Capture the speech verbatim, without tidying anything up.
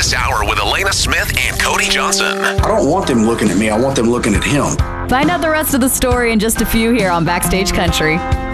this hour with Elena Smith and Cody Johnson. I don't want them looking at me. I want them looking at him. Find out the rest of the story in just a few here on Backstage Country.